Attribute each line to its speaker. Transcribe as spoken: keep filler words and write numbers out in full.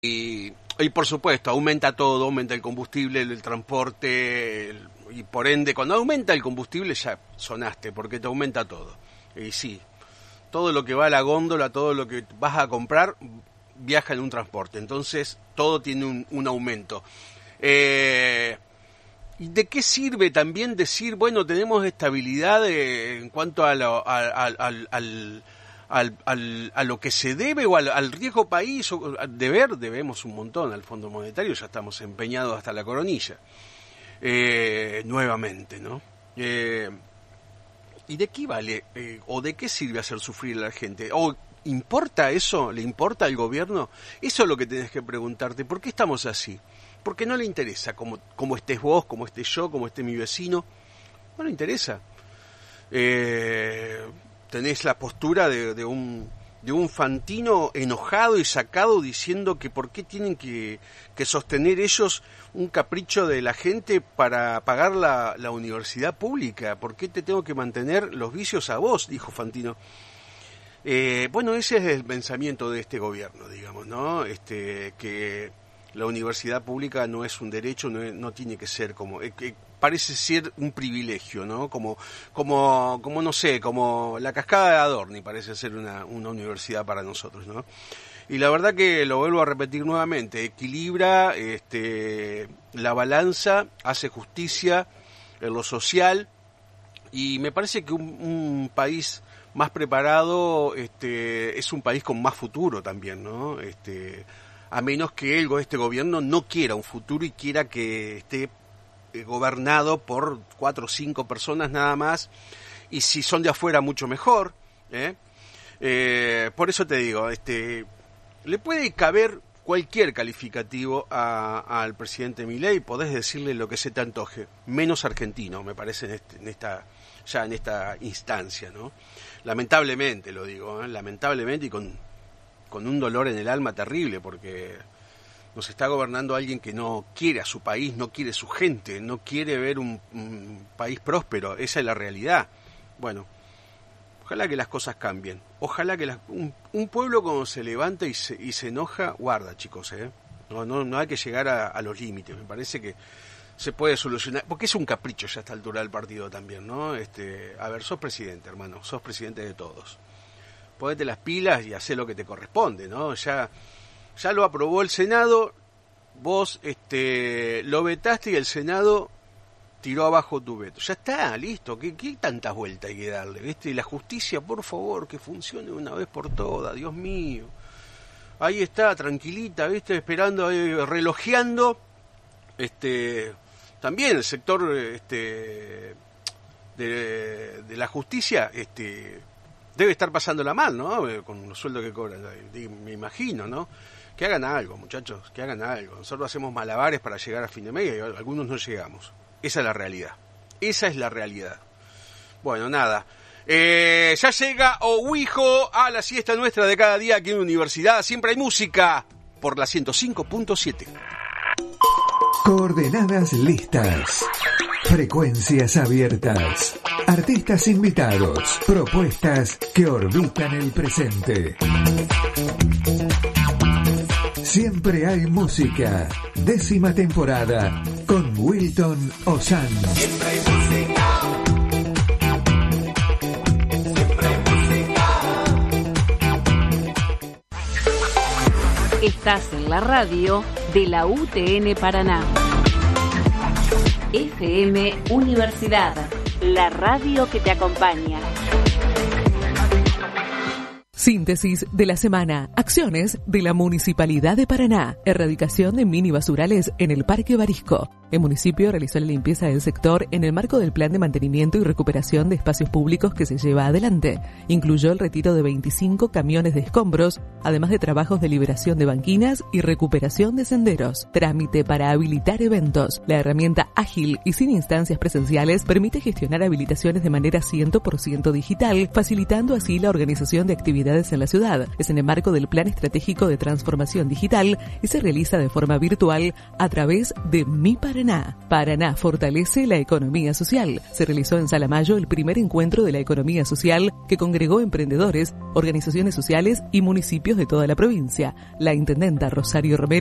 Speaker 1: Y, y por supuesto, aumenta todo, aumenta el combustible, el, el transporte, el, y por ende, cuando aumenta el combustible ya sonaste, porque te aumenta todo. Y sí, todo lo que va a la góndola, todo lo que vas a comprar, viaja en un transporte. Entonces, todo tiene un, un aumento. Eh, ¿Y de qué sirve también decir, bueno, tenemos estabilidad eh, en cuanto a lo, a, a, al... al Al, al, a lo que se debe o al, al riesgo país? O, a deber, debemos un montón al Fondo Monetario, ya estamos empeñados hasta la coronilla, eh, nuevamente, ¿no? Eh, ¿Y de qué vale eh, o de qué sirve hacer sufrir a la gente? ¿O importa eso? ¿Le importa al gobierno? Eso es lo que tenés que preguntarte. ¿Por qué estamos así? Porque no le interesa cómo, cómo estés vos, cómo esté yo, cómo esté mi vecino. No le interesa. Eh... Tenés la postura de, de un de un Fantino enojado y sacado diciendo que por qué tienen que, que sostener ellos un capricho de la gente para pagar la, la universidad pública. ¿Por qué te tengo que mantener los vicios a vos? Dijo Fantino. Eh, bueno, ese es el pensamiento de este gobierno, digamos, ¿no? Este, que la universidad pública no es un derecho, no, no tiene que ser como... Eh, que, parece ser un privilegio, ¿no? Como, como, como no sé, como la Cascada de Adorni parece ser una, una universidad para nosotros, ¿no? Y la verdad que lo vuelvo a repetir nuevamente, equilibra este, la balanza, hace justicia en lo social, y me parece que un, un país más preparado este, es un país con más futuro también, ¿no? Este, a menos que el, este gobierno no quiera un futuro y quiera que esté gobernado por cuatro o cinco personas nada más, y si son de afuera mucho mejor, ¿eh? Eh, por eso te digo, este, le puede caber cualquier calificativo a, al presidente Milei, podés decirle lo que se te antoje, menos argentino, me parece, en, este, en esta ya en esta instancia, ¿no? Lamentablemente lo digo, ¿eh? Lamentablemente, y con, con un dolor en el alma terrible, porque nos está gobernando alguien que no quiere a su país, no quiere su gente, no quiere ver un, un país próspero. Esa es la realidad. Bueno, ojalá que las cosas cambien. Ojalá que las, un, un pueblo cuando se levanta y se, y se enoja, guarda, chicos, ¿eh? No, no, no hay que llegar a, a los límites. Me parece que se puede solucionar, porque es un capricho ya a esta altura del partido también, ¿no? Este, a ver, sos presidente, hermano, sos presidente de todos. Ponete las pilas y hacé lo que te corresponde, ¿no? Ya... Ya lo aprobó el Senado, vos este, lo vetaste y el Senado tiró abajo tu veto. Ya está, listo, ¿qué, qué tantas vueltas hay que darle? ¿Viste? Y la justicia, por favor, que funcione una vez por todas, Dios mío. Ahí está, tranquilita, ¿viste? Esperando, ahí, relojeando. Este, también el sector este, de, de la justicia este, debe estar pasándola mal, ¿no? Con los sueldos que cobran, me imagino, ¿no? Que hagan algo, muchachos, que hagan algo. Nosotros hacemos malabares para llegar a fin de mes y algunos no llegamos. Esa es la realidad. Esa es la realidad. Bueno, nada. Eh, ya llega Owijo a la siesta nuestra de cada día aquí en la universidad. Siempre hay música por la ciento cinco punto siete.
Speaker 2: Coordenadas listas. Frecuencias abiertas. Artistas invitados. Propuestas que orbitan el presente. Siempre hay música. Décima temporada con Wilton Ozan. Siempre hay música. Siempre hay música.
Speaker 3: Estás en la radio de la U T N Paraná. F M Universidad, la radio que te acompaña.
Speaker 4: Síntesis de la semana. Acciones de la Municipalidad de Paraná. Erradicación de mini basurales en el Parque Barisco. El municipio realizó la limpieza del sector en el marco del plan de mantenimiento y recuperación de espacios públicos que se lleva adelante. Incluyó el retiro de veinticinco camiones de escombros, además de trabajos de liberación de banquinas y recuperación de senderos. Trámite para habilitar eventos. La herramienta ágil y sin instancias presenciales permite gestionar habilitaciones de manera cien por ciento digital, facilitando así la organización de actividades en la ciudad. Es en el marco del Plan Estratégico de Transformación Digital y se realiza de forma virtual a través de Mi Paraná. Paraná. Paraná fortalece la economía social. Se realizó en Salamayo el primer encuentro de la economía social que congregó emprendedores, organizaciones sociales y municipios de toda la provincia. La intendenta Rosario Romero